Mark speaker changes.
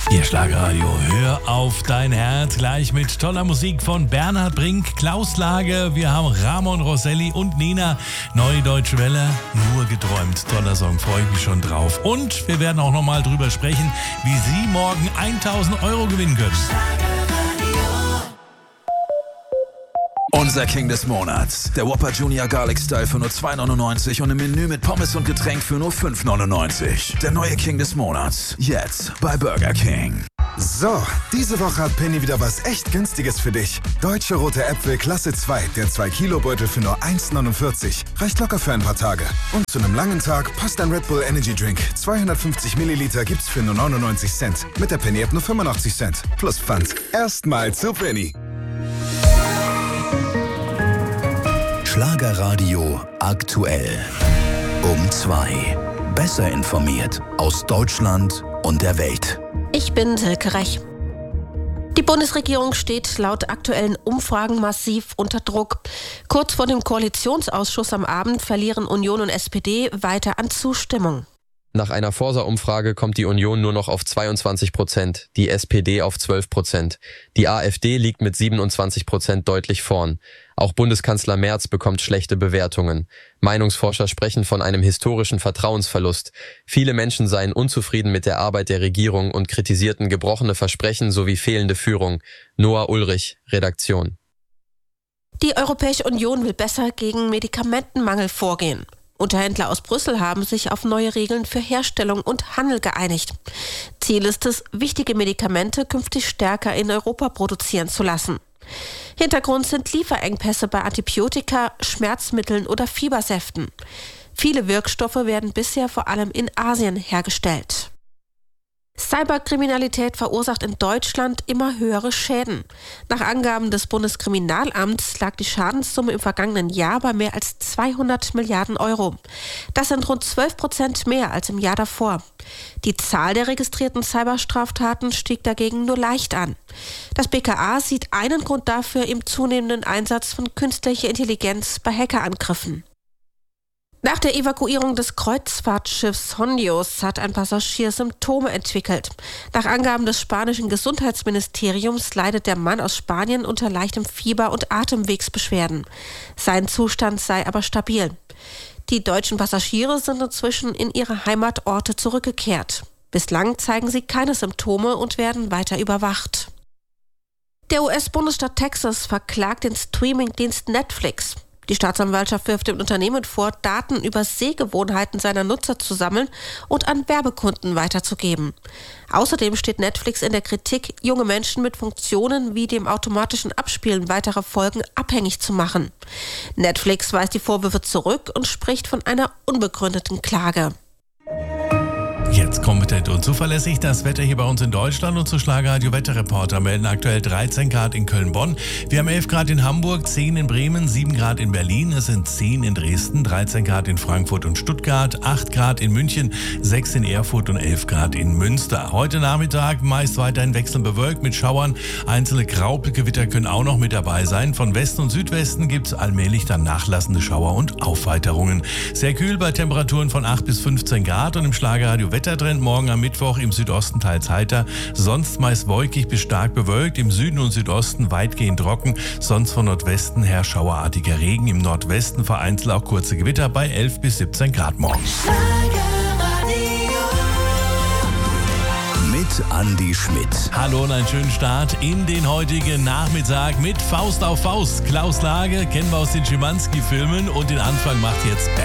Speaker 1: Ihr Schlagerradio, hör auf dein Herz, gleich mit toller Musik von Bernhard Brink, Klaus Lage, wir haben Ramon Rosselli und Nina, Neue Deutsche Welle, nur geträumt, toller Song, freue ich mich schon drauf. Und wir werden auch nochmal drüber sprechen, wie Sie morgen 1.000 Euro gewinnen können.
Speaker 2: Unser King des Monats. Der Whopper Junior Garlic Style für nur 2,99 und im Menü mit Pommes und Getränk für nur 5,99. Der neue King des Monats. Jetzt bei Burger King.
Speaker 3: So, diese Woche hat Penny wieder was echt Günstiges für dich. Deutsche rote Äpfel Klasse 2, der 2-Kilo-Beutel für nur 1,49. Reicht locker für ein paar Tage. Und zu einem langen Tag passt ein Red Bull Energy Drink. 250 Milliliter gibt's für nur 99 Cent. Mit der Penny-App nur 85 Cent. Plus Pfand. Erstmal zu Penny.
Speaker 4: Schlagerradio aktuell. Um 2. Besser informiert aus Deutschland und der Welt.
Speaker 5: Ich bin Silke Rech. Die Bundesregierung steht laut aktuellen Umfragen massiv unter Druck. Kurz vor dem Koalitionsausschuss am Abend verlieren Union und SPD weiter an Zustimmung.
Speaker 6: Nach einer Forsa-Umfrage kommt die Union nur noch auf 22%, die SPD auf 12%. Die AfD liegt mit 27% deutlich vorn. Auch Bundeskanzler Merz bekommt schlechte Bewertungen. Meinungsforscher sprechen von einem historischen Vertrauensverlust. Viele Menschen seien unzufrieden mit der Arbeit der Regierung und kritisierten gebrochene Versprechen sowie fehlende Führung. Noah Ulrich, Redaktion.
Speaker 5: Die Europäische Union will besser gegen Medikamentenmangel vorgehen. Unterhändler aus Brüssel haben sich auf neue Regeln für Herstellung und Handel geeinigt. Ziel ist es, wichtige Medikamente künftig stärker in Europa produzieren zu lassen. Hintergrund sind Lieferengpässe bei Antibiotika, Schmerzmitteln oder Fiebersäften. Viele Wirkstoffe werden bisher vor allem in Asien hergestellt. Cyberkriminalität verursacht in Deutschland immer höhere Schäden. Nach Angaben des Bundeskriminalamts lag die Schadenssumme im vergangenen Jahr bei mehr als 200 Milliarden Euro. Das sind rund 12% mehr als im Jahr davor. Die Zahl der registrierten Cyberstraftaten stieg dagegen nur leicht an. Das BKA sieht einen Grund dafür im zunehmenden Einsatz von künstlicher Intelligenz bei Hackerangriffen. Nach der Evakuierung des Kreuzfahrtschiffs Hondios hat ein Passagier Symptome entwickelt. Nach Angaben des spanischen Gesundheitsministeriums leidet der Mann aus Spanien unter leichtem Fieber und Atemwegsbeschwerden. Sein Zustand sei aber stabil. Die deutschen Passagiere sind inzwischen in ihre Heimatorte zurückgekehrt. Bislang zeigen sie keine Symptome und werden weiter überwacht. Der US-Bundesstaat Texas verklagt den Streamingdienst Netflix. Die Staatsanwaltschaft wirft dem Unternehmen vor, Daten über Sehgewohnheiten seiner Nutzer zu sammeln und an Werbekunden weiterzugeben. Außerdem steht Netflix in der Kritik, junge Menschen mit Funktionen wie dem automatischen Abspielen weiterer Folgen abhängig zu machen. Netflix weist die Vorwürfe zurück und spricht von einer unbegründeten Klage.
Speaker 1: Jetzt kompetent und zuverlässig das Wetter hier bei uns in Deutschland und zu Schlagerradio Wetterreporter melden aktuell 13 Grad in Köln-Bonn. Wir haben 11 Grad in Hamburg, 10 in Bremen, 7 Grad in Berlin, es sind 10 in Dresden, 13 Grad in Frankfurt und Stuttgart, 8 Grad in München, 6 in Erfurt und 11 Grad in Münster. Heute Nachmittag meist weiterhin wechselnd bewölkt mit Schauern. Einzelne Graupelgewitter können auch noch mit dabei sein. Von Westen und Südwesten gibt es allmählich dann nachlassende Schauer und Aufweiterungen. Sehr kühl bei Temperaturen von 8 bis 15 Grad und im Schlagerradio Wettertrend morgen am Mittwoch im Südosten teils heiter, sonst meist wolkig bis stark bewölkt, im Süden und Südosten weitgehend trocken, sonst von Nordwesten her schauerartiger Regen, im Nordwesten vereinzelt auch kurze Gewitter bei 11 bis 17 Grad morgen.
Speaker 4: Mit Andi Schmidt.
Speaker 1: Hallo und einen schönen Start in den heutigen Nachmittag mit Faust auf Faust. Klaus Lage kennen wir aus den Schimanski-Filmen und den Anfang macht jetzt